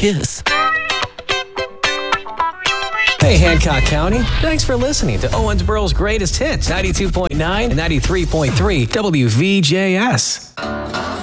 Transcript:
Kiss. Hey, Hancock County. Thanks for listening to Owensboro's Greatest Hits, 92.9 and 93.3 WVJS.